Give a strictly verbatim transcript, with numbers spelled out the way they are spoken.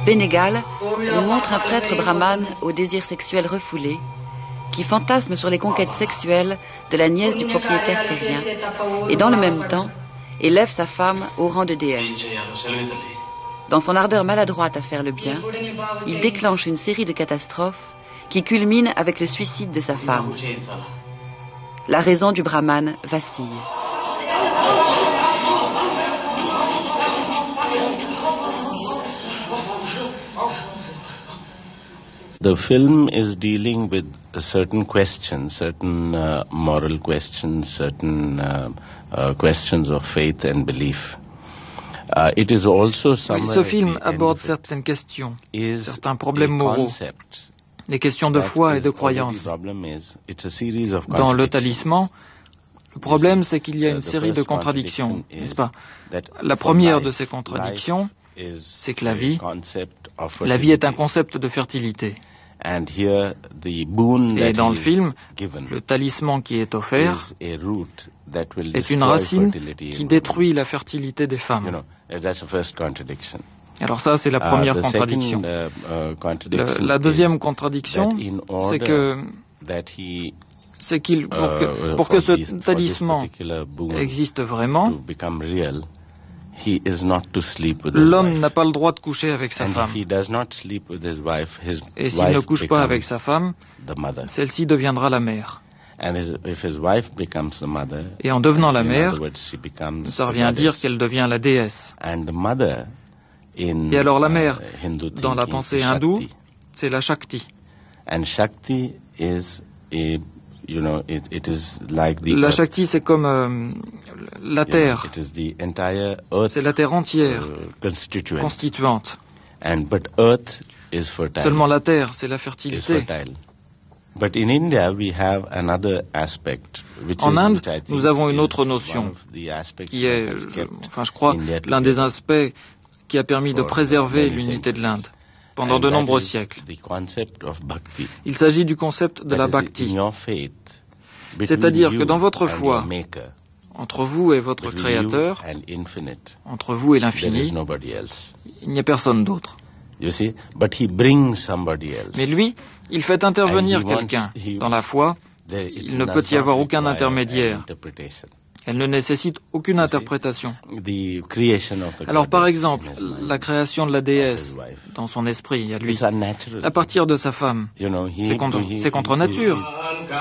Bénégal nous montre un prêtre brahmane au désir sexuel refoulé qui fantasme sur les conquêtes sexuelles de la nièce du propriétaire terrien et dans le même temps élève sa femme au rang de déesse. Dans son ardeur maladroite à faire le bien, il déclenche une série de catastrophes qui culminent avec le suicide de sa femme. La raison du brahmane vacille. The film is dealing with certain questions, certain uh, moral questions, certain uh, uh, questions of faith and belief. Uh, it is also oui, ce film aborde certaines questions, certains problèmes moraux, des questions de foi et de croyance. Dans le talisman, le problème c'est qu'il y a une série de contradictions, n'est-ce pas? La première de ces contradictions, c'est que la vie, la vie est un concept de fertilité. Et dans le film, le talisman qui est offert est une racine qui détruit la fertilité des femmes. Alors ça, c'est la première contradiction. Le, la deuxième contradiction, c'est que c'est qu'il pour que, pour que ce talisman existe vraiment, l'homme n'a pas le droit de coucher avec sa femme. Et s'il ne couche pas avec sa femme, celle-ci deviendra la mère. Et en devenant la mère, ça revient à dire qu'elle devient la déesse. Et alors la mère, dans la pensée hindoue, c'est la Shakti. You know, it, it is like the la Shakti, c'est comme euh, la terre. C'est la terre entière, uh, constituante. And, but earth is fertile. Seulement la terre, c'est la fertilité. But in India, we have another aspect, which en Inde, is, nous avons une autre notion, qui est, je, enfin, je crois, l'un des aspects qui a permis de préserver l'unité de l'Inde pendant de nombreux siècles. Il s'agit du concept de la bhakti. C'est-à-dire que dans votre foi, entre vous et votre Créateur, entre vous et l'infini, il n'y a personne d'autre. Mais lui, il fait intervenir quelqu'un. Dans la foi, il ne peut y avoir aucun intermédiaire. Elle ne nécessite aucune interprétation. Alors par exemple, la création de la déesse dans son esprit, à lui, à partir de sa femme, c'est contre, c'est contre nature.